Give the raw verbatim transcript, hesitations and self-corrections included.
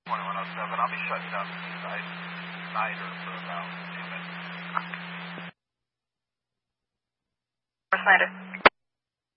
twenty-one oh seven. I'll be shutting down the site Snyder for about two minutes. Snyder.